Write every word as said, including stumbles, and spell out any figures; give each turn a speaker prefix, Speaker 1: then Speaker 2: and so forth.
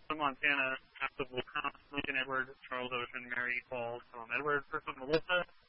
Speaker 1: Montana, Castle Will Crown, Lincoln Edward, Charles Ocean, Mary Paul, Tom Edward, Person Melissa,